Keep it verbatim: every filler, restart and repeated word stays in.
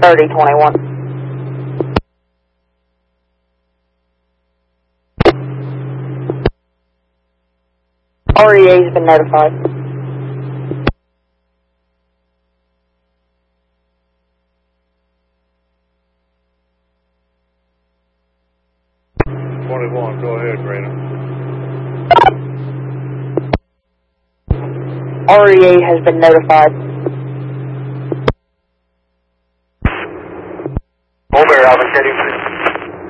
thirty twenty-one. R E A has been notified. twenty-one, go ahead, Greener. R E A has been notified.